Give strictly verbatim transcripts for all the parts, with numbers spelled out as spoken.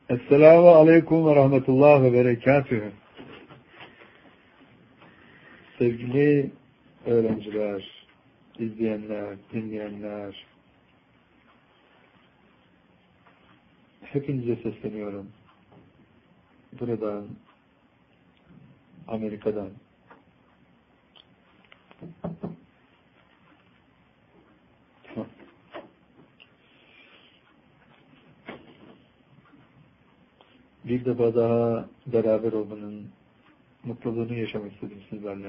Esselamu Aleyküm ve Rahmetullah ve Berekatühü. Sevgili öğrenciler, izleyenler, dinleyenler, hepinize sesleniyorum. Buradan, Amerika'dan. Bir defa daha beraber olmanın mutluluğunu yaşamak istedim sizlerle.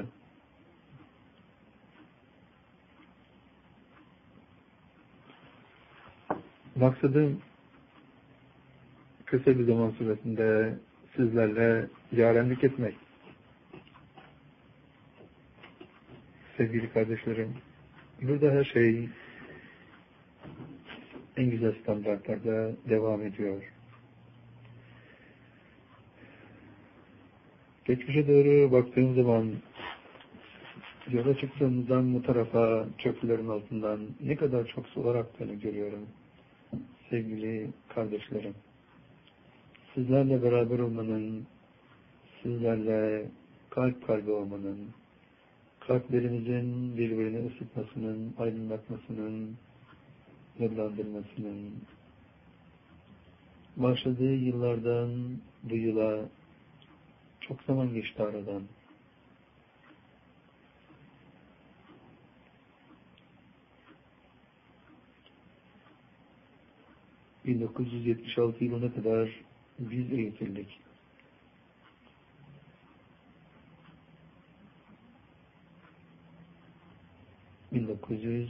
Maksadım kısa bir zaman süresinde sizlerle yarenlik etmek. Sevgili kardeşlerim, burada her şey en güzel standartlarda devam ediyor. Geçmişe doğru baktığım zaman yola çıktığımızdan bu tarafa çöplerin altından ne kadar çok sular aktığını görüyorum. Sevgili kardeşlerim, sizlerle beraber olmanın, sizlerle kalp kalbe olmanın, kalplerimizin birbirini ısıtmasının, aydınlatmasının, nurlandırmasının, başladığı yıllardan bu yıla çok zaman geçti aradan. bin dokuz yüz yetmiş altı yılına kadar biz eğitildik. bin dokuz yüz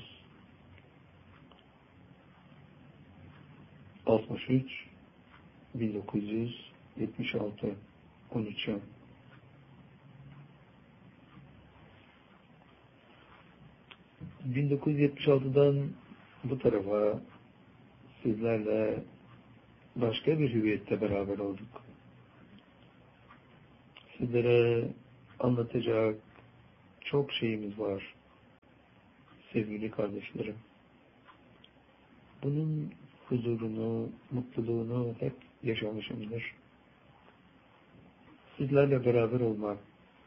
altmış üç bin dokuz yüz yetmiş altı on üç yıl. bin dokuz yüz yetmiş altıdan bu tarafa sizlerle başka bir hüviyette beraber olduk. Sizlere anlatacak çok şeyimiz var. Sevgili kardeşlerim. Bunun huzurunu, mutluluğunu hep yaşamışımdır. Sizlerle beraber olmak,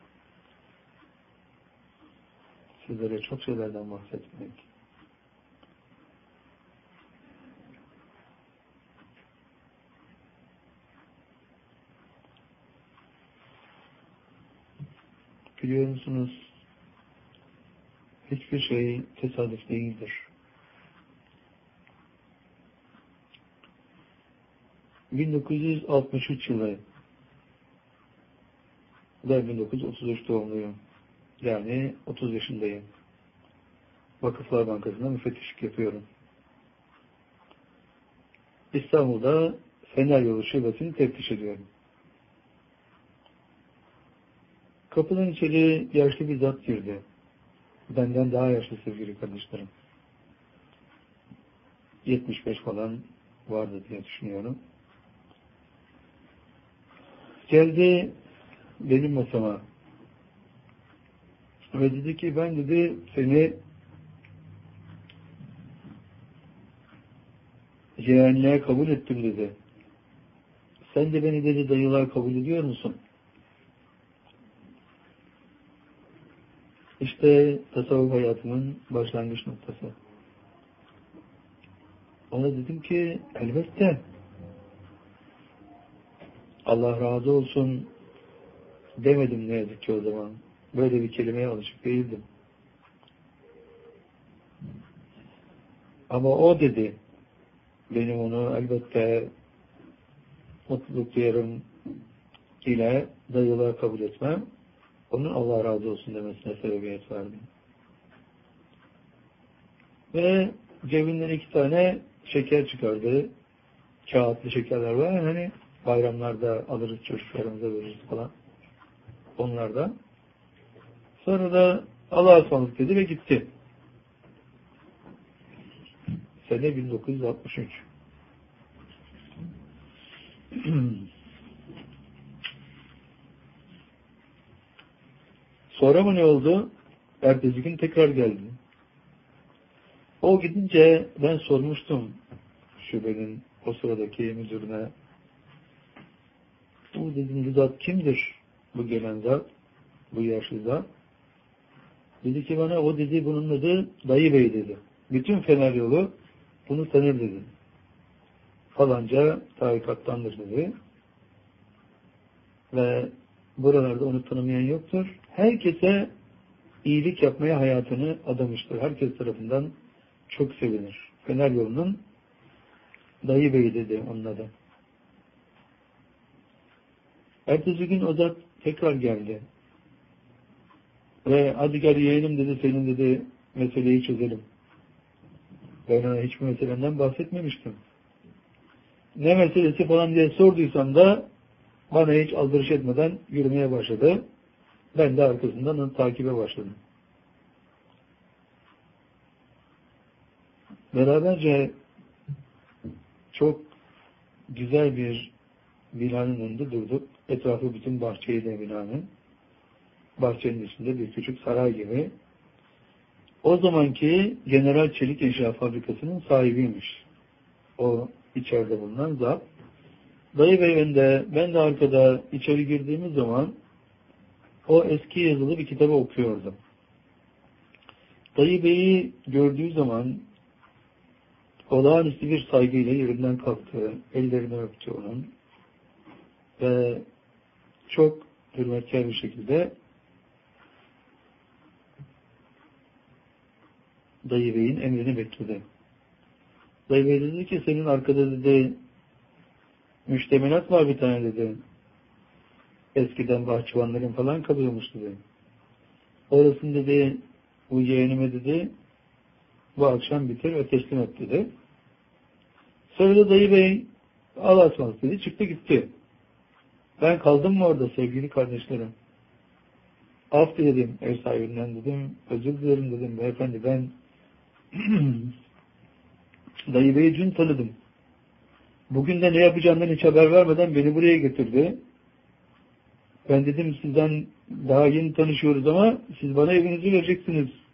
sizlere çok şeylerden bahsetmek, biliyor musunuz, hiçbir şey tesadüf değildir. bin dokuz yüz altmış üç yılı, ben bin dokuz yüz otuz üç doğumluyum. Yani otuz yaşındayım. Vakıflar Bankası'nda müfettişlik yapıyorum. İstanbul'da Fener Yolu Şubesi'ni teftiş ediyorum. Kapıdan içeri yaşlı bir zat girdi. Benden daha yaşlı sevgili kardeşlerim. yetmiş beş falan vardı diye düşünüyorum. Geldi benim masama ve dedi ki ben dedi seni yeğenliğe kabul ettim dedi. Sen de beni dedi dayılar kabul ediyor musun? İşte tasavvuf hayatımın başlangıç noktası. Ona dedim ki elbette. Allah razı olsun demedim ne yazık ki o zaman. Böyle bir kelimeye alışık değildim. Ama o dedi. Benim onu elbette mutluluk duyarım ile dayılığa kabul etmem. Onun Allah razı olsun demesine sebebiyet verdim. Ve cebinden iki tane şeker çıkardı. Kağıtlı şekerler var. Hani bayramlarda alırız çocuklarımıza veririz falan. Onlardan. Sonra da Allah'a ısmarladık dedi ve gitti. Sene bin dokuz yüz altmış üç. Sonra mı ne oldu? Ertesi gün tekrar geldi. O gidince ben sormuştum şubenin o sıradaki müdürüne. Bu dedim bu zat kimdir? Bu gelen zat, bu yaşlı zat. Dedi ki bana o dedi bunun adı Dayı Bey dedi. Bütün Fener yolu bunu tanır dedi. Falanca tarikattandır dedi. Ve buralarda onu tanımayan yoktur. Herkese iyilik yapmaya hayatını adamıştır. Herkes tarafından çok sevinir. Fener yolunun Dayı Bey dedi onun adı. Ertesi gün o zat tekrar geldi. Ve hadi gel yeğenim dedi, senin dedi meseleyi çözelim. Ben ona hiçbir meselenden bahsetmemiştim. Ne meselesi falan diye sorduysam da bana hiç aldırış etmeden yürümeye başladı. Ben de arkasından onu takibe başladım. Beraberce çok güzel bir binanın önünde durduk. Etrafı bütün bahçeydi binanın. Bahçenin içinde bir küçük saray gibi. O zamanki General Çelik İnşaat Fabrikası'nın sahibiymiş. O içeride bulunan zat. Dayı Bey ben de, ben de arkada içeri girdiğimiz zaman o eski yazılı bir kitabı okuyordum. Dayı Bey'i gördüğü zaman olağanüstü bir saygıyla yerinden kalktı. Ellerini öptü onun. Ve çok hürmetkar bir şekilde Dayı Bey'in emrini bekledi. Dayı Bey dedi ki senin arkada dedi müştemilat var bir tane dedi. Eskiden bahçıvanların falan kalıyormuş dedi. Orasını dedi bu yeğenime dedi bu akşam bitir ve teslim et dedi. Sonra Dayı Bey Allah'a ısmarladık dedi. Çıktı gitti. Ben kaldım mı orada sevgili kardeşlerim? Af dedim ev sahibinden dedim. Özür dilerim dedim. Beyefendi ben Dayı Bey'i dün tanıdım. Bugün de ne yapacağından hiç haber vermeden beni buraya getirdi. Ben dedim sizden daha yeni tanışıyoruz ama siz bana evinizi vereceksiniz.